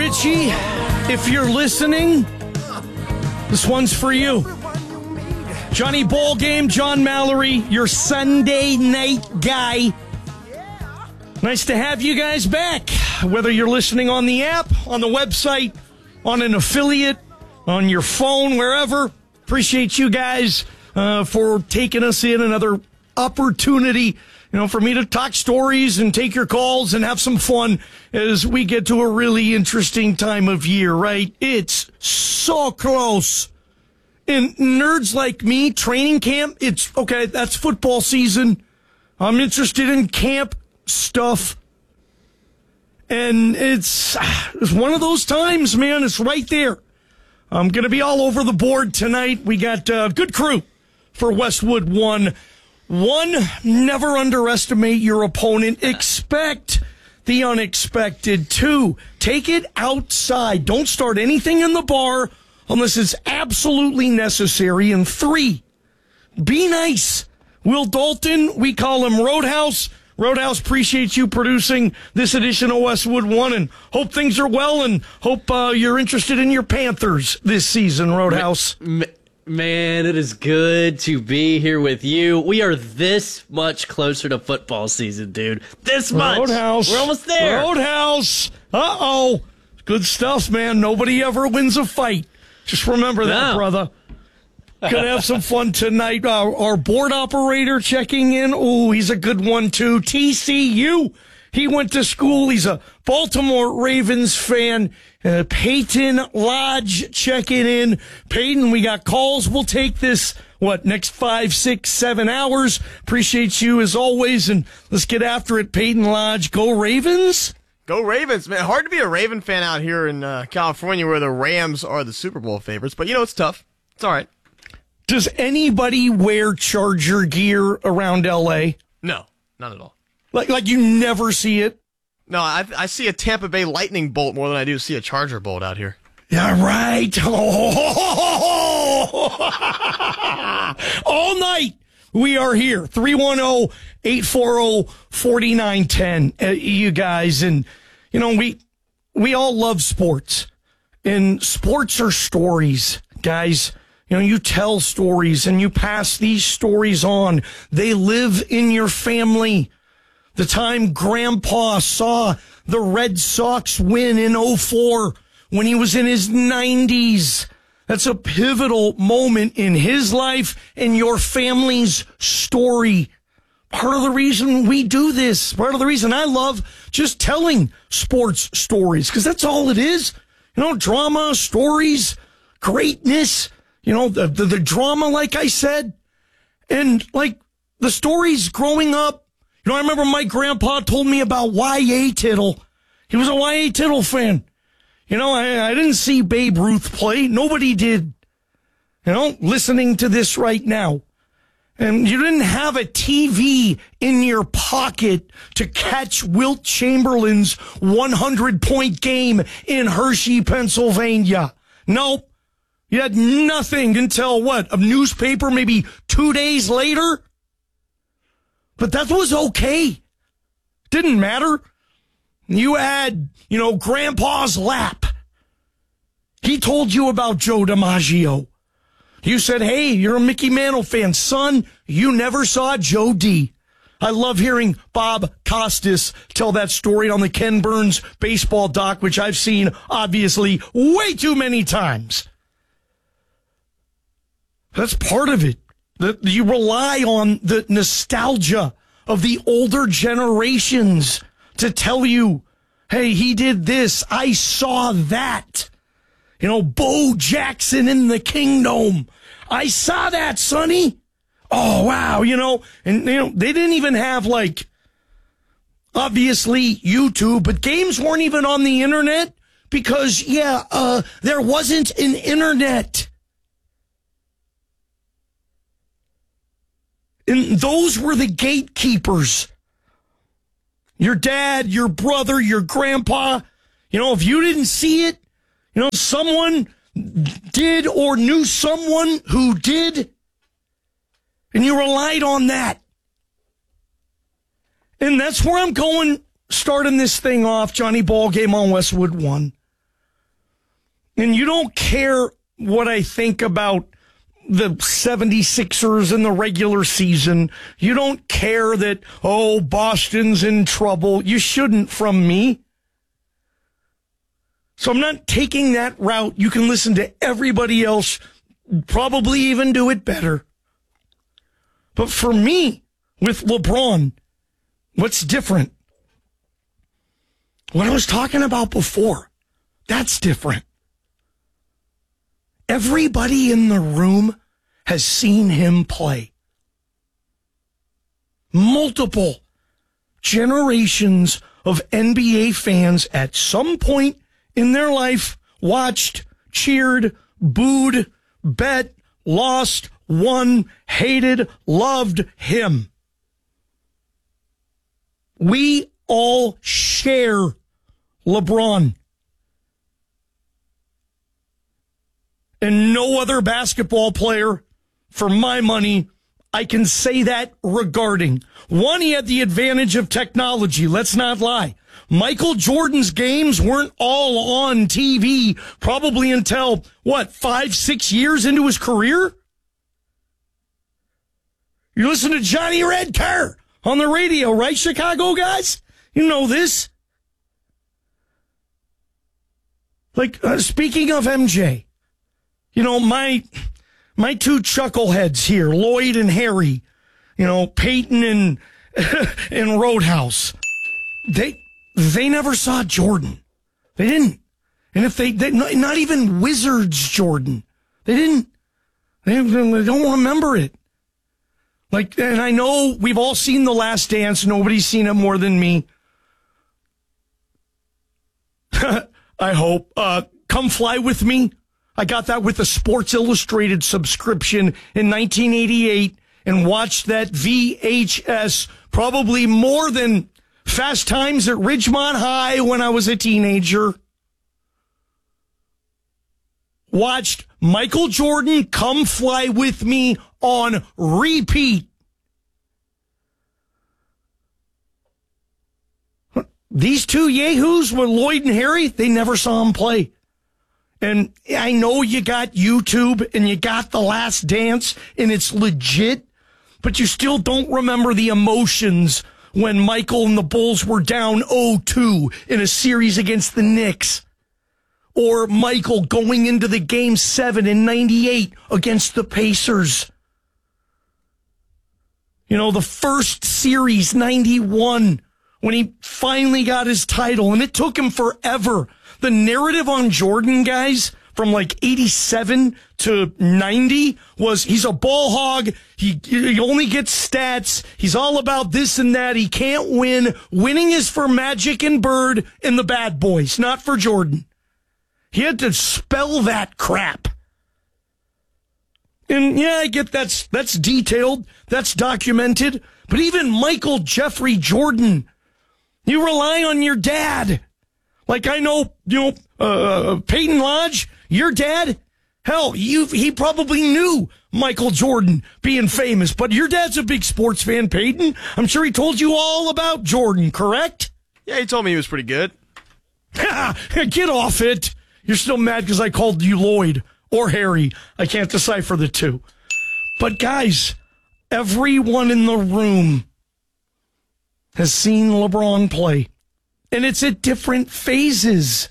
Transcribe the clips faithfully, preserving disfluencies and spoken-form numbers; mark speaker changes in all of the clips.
Speaker 1: Richie, if you're listening, this one's for you. Johnny Ballgame, John Mallory, your Sunday night guy. Nice to have you guys back. Whether you're listening on the app, on the website, on an affiliate, on your phone, wherever. Appreciate you guys uh, for taking us in. Another opportunity, you know, for me to talk stories and take your calls and have some fun as we get to a really interesting time of year, right? It's so close. And nerds like me, training camp, it's, okay, that's football season. I'm interested in camp stuff. And it's, it's one of those times, man. It's right there. I'm going to be all over the board tonight. We got a good crew for Westwood One. One, never underestimate your opponent. Expect the unexpected. Two, take it outside. Don't start anything in the bar unless it's absolutely necessary. And three, be nice. Will Dalton, we call him Roadhouse. Roadhouse, appreciate you producing this edition of Westwood One, and hope things are well, and hope uh, you're interested in your Panthers this season, Roadhouse.
Speaker 2: Man, it is good to be here with you. We are this much closer to football season, dude. This much.
Speaker 1: Roadhouse.
Speaker 2: We're almost there.
Speaker 1: Roadhouse. Uh-oh. Good stuff, man. Nobody ever wins a fight. Just remember that,
Speaker 2: No.
Speaker 1: brother. Gonna have some fun tonight. Uh, our board operator checking in. Ooh, he's a good one, too. T C U. He went to school. He's a Baltimore Ravens fan. Uh, Peyton Lodge checking in. Peyton, we got calls. We'll take this, what, next five, six, seven hours. Appreciate you as always. And let's get after it, Peyton Lodge. Go Ravens.
Speaker 3: Go Ravens, man. Hard to be a Raven fan out here in uh, California where the Rams are the Super Bowl favorites. But, you know, it's tough. It's all right.
Speaker 1: Does anybody wear Charger gear around L A?
Speaker 3: No, not at all.
Speaker 1: Like, like you never see it?
Speaker 3: No, I, I see a Tampa Bay Lightning bolt more than I do see a Charger bolt out here.
Speaker 1: Yeah, right. All night we are here. three one zero, eight four zero, four nine one zero. Uh, you guys, and, you know, we we all love sports. And sports are stories, guys. You know, you tell stories and you pass these stories on. They live in your family. The time Grandpa saw the Red Sox win in oh four when he was in his nineties. That's a pivotal moment in his life and your family's story. Part of the reason we do this, part of the reason I love just telling sports stories, because that's all it is. You know, drama, stories, greatness. You know, the, the the drama, like I said, and like the stories growing up. You know, I remember my grandpa told me about Y A Tittle. He was a Y A Tittle fan. You know, I, I didn't see Babe Ruth play. Nobody did. You know, listening to this right now. And you didn't have a T V in your pocket to catch Wilt Chamberlain's one hundred point game in Hershey, Pennsylvania. Nope. You had nothing until, what, a newspaper maybe two days later? But that was okay. Didn't matter. You had, you know, Grandpa's lap. He told you about Joe DiMaggio. You said, hey, you're a Mickey Mantle fan. Son, you never saw Joe D. I love hearing Bob Costas tell that story on the Ken Burns baseball doc, which I've seen, obviously, way too many times. That's part of it. That you rely on the nostalgia of the older generations to tell you, hey, he did this. I saw that. You know, Bo Jackson in the Kingdom. I saw that, Sonny. Oh, wow. You know, and, you know, they didn't even have, like, obviously YouTube, but games weren't even on the internet because, yeah, uh, there wasn't an internet. And those were the gatekeepers. Your dad, your brother, your grandpa. You know, if you didn't see it, you know, someone did or knew someone who did, and you relied on that. And that's where I'm going, starting this thing off, Johnny Ballgame on Westwood One. And you don't care what I think about the seventy-sixers in the regular season. You don't care that, oh, Boston's in trouble. You shouldn't from me. So I'm not taking that route. You can listen to everybody else, probably even do it better. But for me, with LeBron, what's different? What I was talking about before, that's different. Everybody in the room has seen him play. Multiple generations of N B A fans at some point in their life watched, cheered, booed, bet, lost, won, hated, loved him. We all share LeBron. And no other basketball player, for my money, I can say that regarding. One, he had the advantage of technology. Let's not lie. Michael Jordan's games weren't all on T V probably until, what, five, six years into his career? You listen to Johnny Red Kerr on the radio, right, Chicago guys? You know this. Like, uh, speaking of M J, you know, my my two chuckleheads here, Lloyd and Harry, you know, Peyton and and Roadhouse, they they never saw Jordan. They didn't. And if they, they not even Wizards Jordan, they didn't. They, they don't remember it. Like, and I know we've all seen The Last Dance. Nobody's seen it more than me. I hope. Uh, Come Fly With Me. I got that with a Sports Illustrated subscription in nineteen eighty-eight and watched that V H S probably more than Fast Times at Ridgemont High when I was a teenager. Watched Michael Jordan Come Fly With Me on repeat. These two yahoos with Lloyd and Harry, they never saw him play. And I know you got YouTube and you got The Last Dance and it's legit, but you still don't remember the emotions when Michael and the Bulls were down oh two in a series against the Knicks. Or Michael going into the game seven in ninety-eight against the Pacers. You know, the first series, ninety-one, when he finally got his title, and it took him forever. The narrative on Jordan, guys, from like eighty-seven to ninety was he's a ball hog. He, he only gets stats. He's all about this and that. He can't win. Winning is for Magic and Bird and the bad boys, not for Jordan. He had to spell that crap. And yeah, I get that's that's detailed, that's documented. But even Michael Jeffrey Jordan, you rely on your dad. Like I know, you know, uh, Peyton Lodge, your dad, hell, you he probably knew Michael Jordan being famous, but your dad's a big sports fan, Peyton. I'm sure he told you all about Jordan, correct?
Speaker 3: Yeah, he told me he was pretty good.
Speaker 1: Get off it. You're still mad because I called you Lloyd or Harry. I can't decipher the two. But guys, everyone in the room has seen LeBron play. And it's at different phases.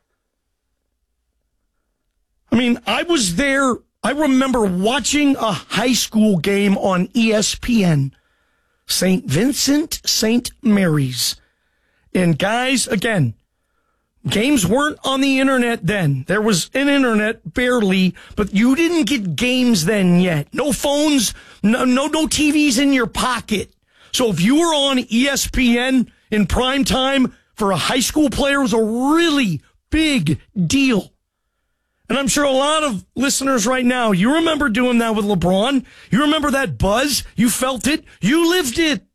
Speaker 1: I mean, I was there. I remember watching a high school game on E S P N. Saint Vincent, Saint Mary's. And guys, again, games weren't on the internet then. There was an internet, barely, but you didn't get games then yet. No phones, no, no, no T Vs in your pocket. So if you were on E S P N in prime time for a high school player, it was a really big deal. And I'm sure a lot of listeners right now, you remember doing that with LeBron. You remember that buzz. You felt it. You lived it.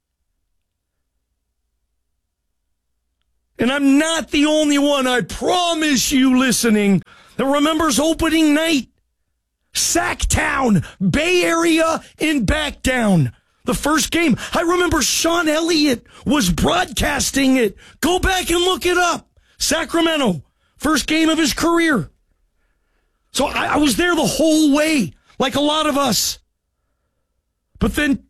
Speaker 1: And I'm not the only one, I promise you listening, that remembers opening night. Sacktown, Bay Area, and back down. The first game, I remember Sean Elliott was broadcasting it. Go back and look it up. Sacramento, first game of his career. So I, I was there the whole way, like a lot of us. But then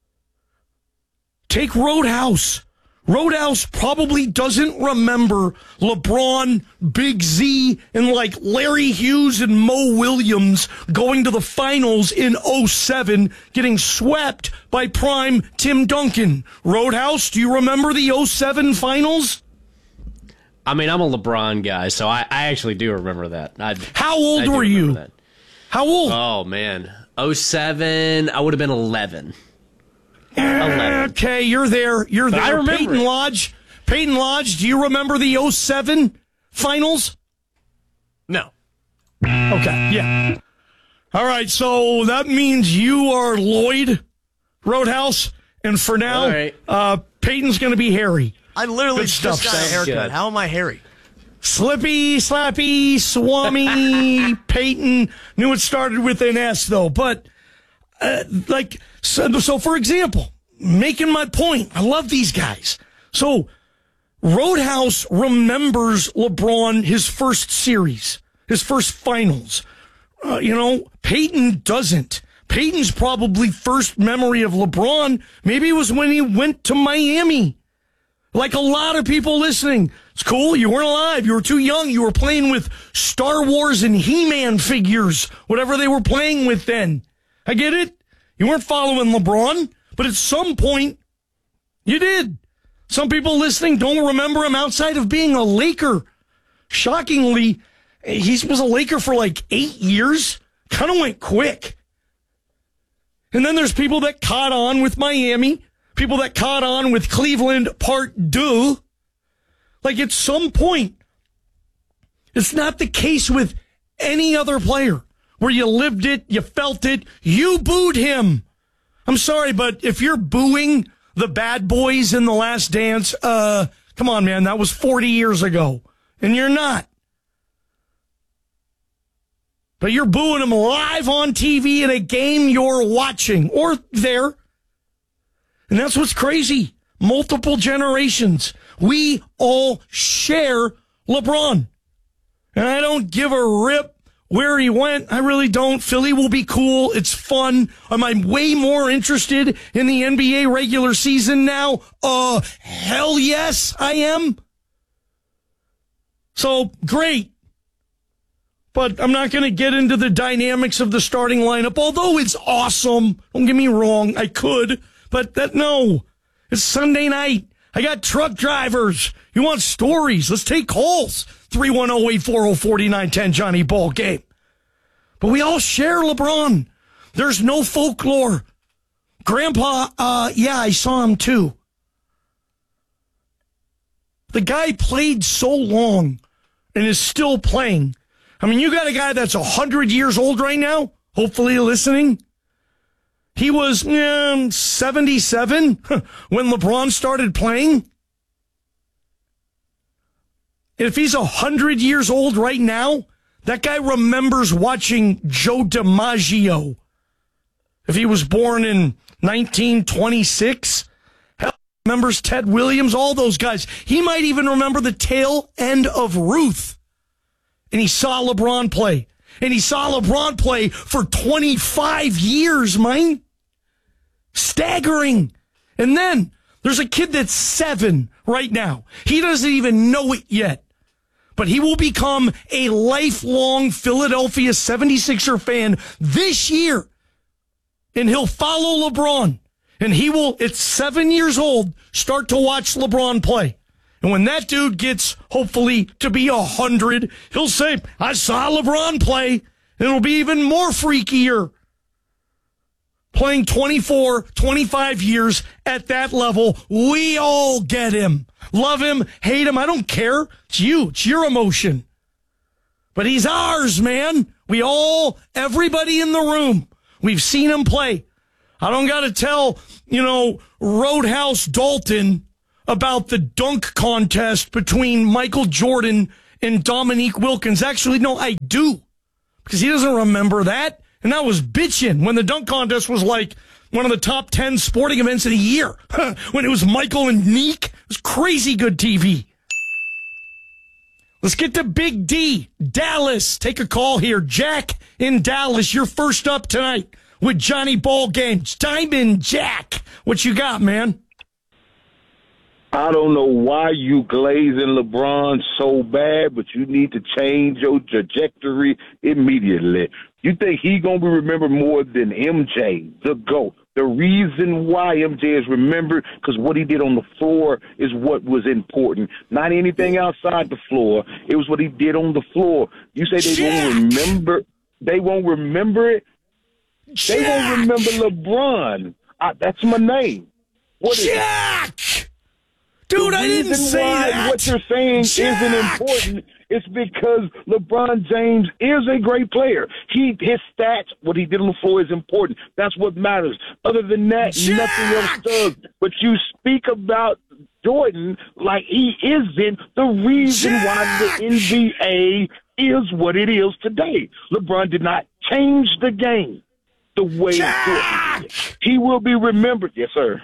Speaker 1: take Roadhouse. Roadhouse probably doesn't remember LeBron, Big Z, and like Larry Hughes and Mo Williams going to the finals in oh seven, getting swept by prime Tim Duncan. Roadhouse, do you remember the oh seven finals?
Speaker 2: I mean, I'm a LeBron guy, so I, I actually do remember that. I,
Speaker 1: How old
Speaker 2: I do
Speaker 1: were you?
Speaker 2: that.
Speaker 1: How old?
Speaker 2: Oh, man. oh seven, I would have been eleven. eleven.
Speaker 1: Okay, you're there. You're
Speaker 2: But
Speaker 1: there.
Speaker 2: I remember
Speaker 1: Peyton
Speaker 2: it.
Speaker 1: Lodge. Peyton Lodge, do you remember the oh seven finals?
Speaker 3: No.
Speaker 1: Okay, yeah. All right, so that means you are Lloyd Roadhouse, and for now,
Speaker 2: All right.
Speaker 1: uh, Peyton's going to be Harry.
Speaker 3: I literally
Speaker 1: Good
Speaker 3: just
Speaker 1: stuff.
Speaker 3: got a
Speaker 1: Sounds
Speaker 3: haircut.
Speaker 2: good.
Speaker 3: How am I hairy?
Speaker 1: Slippy, Slappy, Swami, Peyton. Knew it started with an S, though. But, uh, like, so, so for example, making my point, I love these guys. So, Roadhouse remembers LeBron, his first series, his first finals. Uh, you know, Peyton doesn't. Peyton's probably first memory of LeBron, maybe it was when he went to Miami. Like a lot of people listening. It's cool. You weren't alive. You were too young. You were playing with Star Wars and He-Man figures, whatever they were playing with then. I get it. You weren't following LeBron, but at some point, you did. Some people listening don't remember him outside of being a Laker. Shockingly, he was a Laker for like eight years. Kind of went quick. And then there's people that caught on with Miami. People that caught on with Cleveland part deux. Like at some point, it's not the case with any other player where you lived it, you felt it, you booed him. I'm sorry, but if you're booing the bad boys in The Last Dance, uh, come on, man, that was forty years ago. And you're not. But you're booing them live on T V in a game you're watching or there. And that's what's crazy. Multiple generations. We all share LeBron. And I don't give a rip where he went. I really don't. Philly will be cool. It's fun. Am I way more interested in the N B A regular season now? Uh, hell yes, I am. So, great. But I'm not going to get into the dynamics of the starting lineup, although it's awesome. Don't get me wrong. I could. But that, no, it's Sunday night. I got truck drivers. You want stories? Let's take calls. three one zero, eight four zero, four nine one zero, Johnny Ball Game. But we all share LeBron. There's no folklore. Grandpa, uh, yeah, I saw him too. The guy played so long and is still playing. I mean, you got a guy that's one hundred years old right now, hopefully listening. He was um, seventy-seven when LeBron started playing. If he's one hundred years old right now, that guy remembers watching Joe DiMaggio. If he was born in nineteen twenty-six, hell, remembers Ted Williams, all those guys. He might even remember the tail end of Ruth. And he saw LeBron play. And he saw LeBron play for twenty-five years, man. Staggering. And then there's a kid that's seven right now. He doesn't even know it yet. But he will become a lifelong Philadelphia seventy-sixer fan this year. And he'll follow LeBron. And he will, at seven years old, start to watch LeBron play. And when that dude gets, hopefully, to be one hundred, he'll say, I saw LeBron play. And it'll be even more freakier. Playing twenty-four, twenty-five years at that level, we all get him. Love him, hate him, I don't care. It's you, it's your emotion. But he's ours, man. We all, everybody in the room, we've seen him play. I don't got to tell, you know, Roadhouse Dalton about the dunk contest between Michael Jordan and Dominique Wilkins. Actually, no, I do. Because he doesn't remember that. And that was bitchin' when the dunk contest was like one of the top ten sporting events of the year. When it was Michael and Neek. It was crazy good T V. Let's get to Big D, Dallas. Take a call here. Jack in Dallas, you're first up tonight with Johnny Ball Games. Diamond Jack, what you got, man?
Speaker 4: I don't know why you glazing LeBron so bad, but you need to change your trajectory immediately. You think he going to be remembered more than M J, the GOAT? The reason why M J is remembered, because what he did on the floor is what was important. Not anything outside the floor. It was what he did on the floor. You say they
Speaker 1: Jack!
Speaker 4: won't remember, they won't remember it?
Speaker 1: Jack!
Speaker 4: They won't remember LeBron. I, that's my name. What is
Speaker 1: Jack! Dude,
Speaker 4: the
Speaker 1: I didn't
Speaker 4: reason
Speaker 1: say
Speaker 4: why
Speaker 1: that.
Speaker 4: What you're saying
Speaker 1: Jack!
Speaker 4: isn't important. It's because LeBron James is a great player. He his stats, what he did on the floor is important. That's what matters. Other than that,
Speaker 1: Jack!
Speaker 4: nothing else does. But you speak about Jordan like he isn't the reason
Speaker 1: Jack!
Speaker 4: why the N B A is what it is today. LeBron did not change the game the way
Speaker 1: Jack!
Speaker 4: Jordan did. He will be remembered. Yes, sir.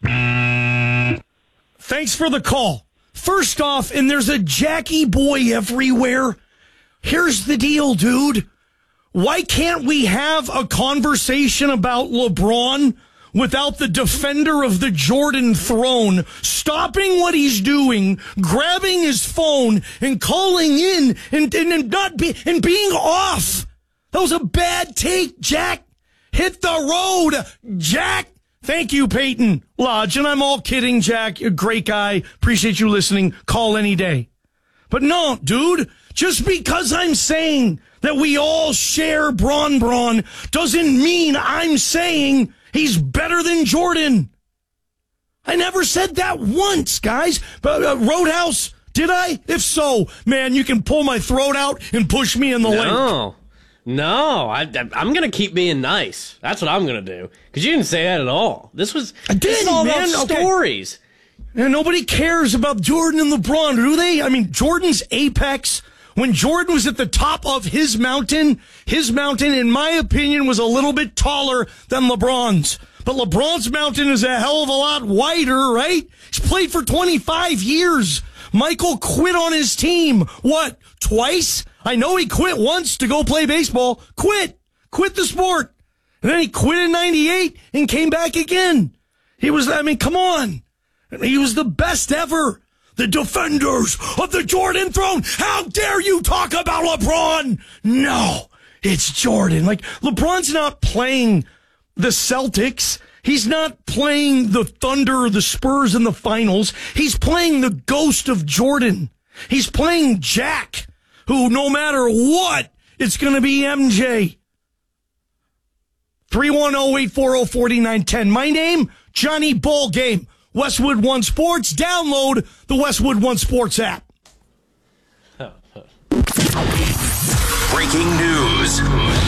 Speaker 1: Thanks for the call. First off, and there's a Jackie boy everywhere. Here's the deal, dude. Why can't we have a conversation about LeBron without the defender of the Jordan throne stopping what he's doing, grabbing his phone, and calling in and, and, and not be and being off? That was a bad take, Jack. Hit the road, Jack. Thank you, Peyton Lodge. And I'm all kidding, Jack. You're a great guy. Appreciate you listening. Call any day. But no, dude, just because I'm saying that we all share Bron Bron doesn't mean I'm saying he's better than Jordan. I never said that once, guys. But uh, Roadhouse, did I? If so, man, you can pull my throat out and push me in the link.
Speaker 2: No. No, I, I'm going to keep being nice. That's what I'm going to do. Because you didn't say that at all. This was
Speaker 1: I did,
Speaker 2: this is all
Speaker 1: man.
Speaker 2: about
Speaker 1: Okay.
Speaker 2: stories.
Speaker 1: And nobody cares about Jordan and LeBron, do they? I mean, Jordan's apex, when Jordan was at the top of his mountain, his mountain, in my opinion, was a little bit taller than LeBron's. But LeBron's mountain is a hell of a lot wider, right? He's played for twenty-five years. Michael quit on his team. What, twice? I know he quit once to go play baseball. Quit. Quit the sport. And then he quit in ninety-eight and came back again. He was, I mean, come on. He was the best ever. The defenders of the Jordan throne. How dare you talk about LeBron? No, it's Jordan. Like, LeBron's not playing the Celtics. He's not playing the Thunder or the Spurs in the finals. He's playing the ghost of Jordan. He's playing Jack, who no matter what, it's going to be M J. three one zero, eight four zero, four nine one zero. My name, Johnny Ball Game. Westwood One Sports. Download the Westwood One Sports app.
Speaker 5: Breaking news.